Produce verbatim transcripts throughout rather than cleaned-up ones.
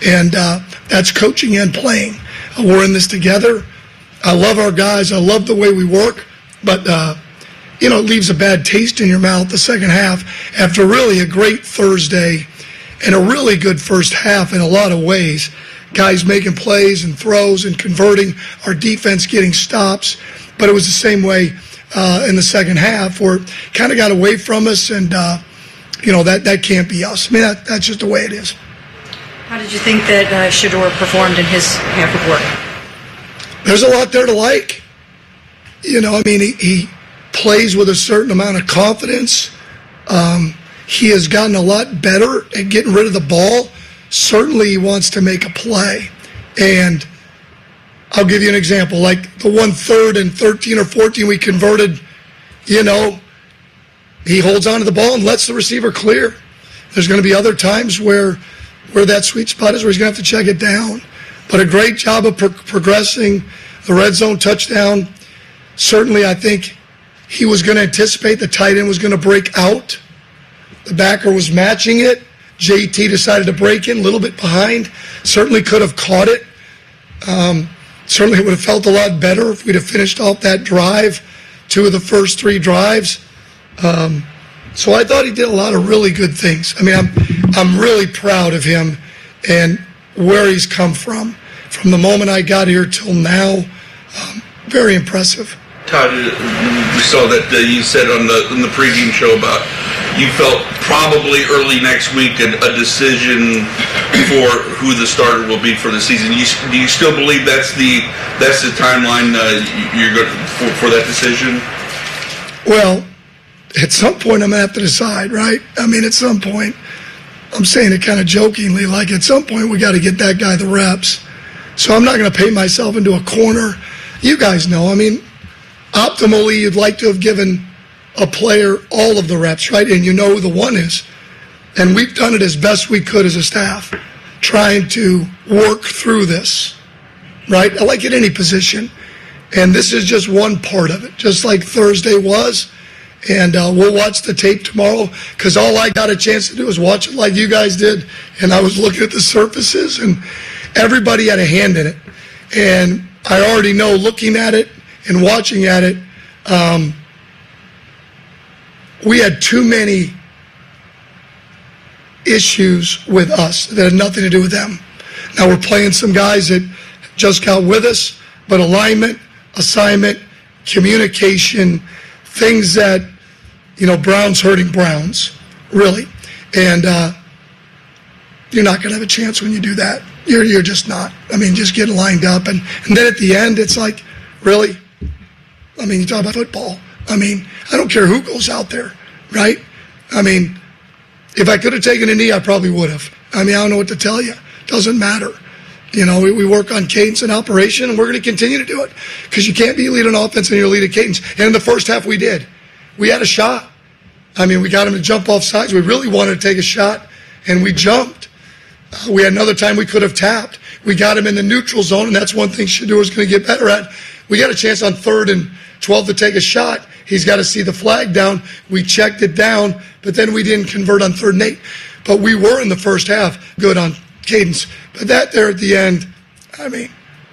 And uh, that's coaching and playing. Uh, we're in this together. I love our guys. I love the way we work. But, uh, you know, it leaves a bad taste in your mouth the second half after really a great Thursday and a really good first half in a lot of ways. Guys making plays and throws and converting, our defense getting stops. But it was the same way uh, in the second half where it kind of got away from us, and, uh, you know, that, that can't be us. I mean, that, that's just the way it is. How did you think that uh, Shedeur performed in his half of work? There's a lot there to like. You know, I mean, he, he plays with a certain amount of confidence. Um, he has gotten a lot better at getting rid of the ball. Certainly he wants to make a play. And I'll give you an example. Like the one third and thirteen or fourteen we converted, you know, he holds on to the ball and lets the receiver clear. There's going to be other times where where that sweet spot is where he's going to have to check it down. But a great job of pro- progressing the red zone touchdown. Certainly I think he was going to anticipate the tight end was going to break out. The backer was matching it. J T decided to break in a little bit behind. Certainly could have caught it. Um, certainly it would have felt a lot better if we'd have finished off that drive, two of the first three drives. Um, so I thought he did a lot of really good things. I mean, I'm I'm really proud of him and where he's come from. From the moment I got here till now, um, very impressive. Todd, we saw that uh, you said on the on the pregame show about you felt probably early next week a, a decision for who the starter will be for the season. You, do you still believe that's the that's the timeline uh, you're going for, for that decision? Well, at some point I'm gonna have to decide, right? I mean, at some point, I'm saying it kind of jokingly, like at some point we got to get that guy the reps. So I'm not going to paint myself into a corner. You guys know, I mean, optimally you'd like to have given a player all of the reps, right? And you know who the one is. And we've done it as best we could as a staff, trying to work through this, right? Like at any position. And this is just one part of it, just like Thursday was. And uh, we'll watch the tape tomorrow because all I got a chance to do was watch it like you guys did. And I was looking at the surfaces, and everybody had a hand in it. And I already know, looking at it and watching at it, um, we had too many issues with us that had nothing to do with them. Now we're playing some guys that just got with us, but alignment, assignment, communication, things that, you know, Browns hurting Browns, really. And uh, you're not going to have a chance when you do that. You're you're just not. I mean, just get lined up. And, and then at the end, it's like, really? I mean, you talk about football. I mean, I don't care who goes out there, right? I mean, if I could have taken a knee, I probably would have. I mean, I don't know what to tell you. Doesn't matter. You know, we, we work on cadence and operation, and we're going to continue to do it because you can't be lead on offense and you're lead at cadence. And in the first half, we did. We had a shot. I mean, we got him to jump off sides. We really wanted to take a shot, and we jumped. Uh, we had another time we could have tapped. We got him in the neutral zone, and that's one thing Shedeur is going to get better at. We got a chance on third and twelve to take a shot. He's got to see the flag down. We checked it down, but then we didn't convert on third and eight. But we were in the first half good on cadence. But that there at the end, I mean,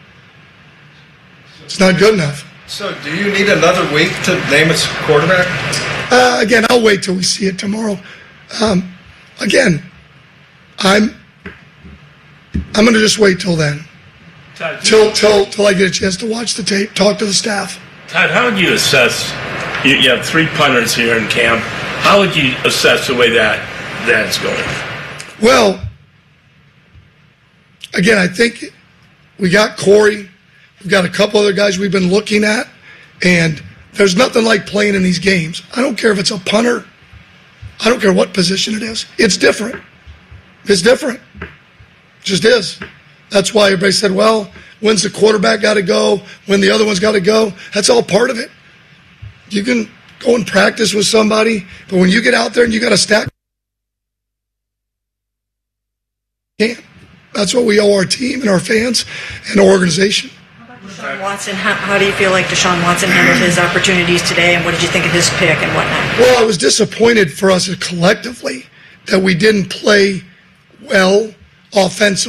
it's not good enough. So do you need another week to name its quarterback? Uh, again, I'll wait till we see it tomorrow. Um, again, I'm I'm going to just wait till then. Todd, till, till, till I get a chance to watch the tape, talk to the staff. Todd, how would you assess, you, you have three punters here in camp, how would you assess the way that that's going? Well, again, I think we got Corey. We've got a couple other guys we've been looking at, and there's nothing like playing in these games. I don't care if it's a punter. I don't care what position it is. It's different. It's different. It just is. That's why everybody said, well, when's the quarterback got to go? When the other one's got to go? That's all part of it. You can go and practice with somebody, but when you get out there and you got to stack, you can't. That's what we owe our team and our fans and our organization. Deshaun Watson, how, how do you feel like Deshaun Watson handled his opportunities today, and what did you think of his pick and whatnot? Well, I was disappointed for us collectively that we didn't play well offensively.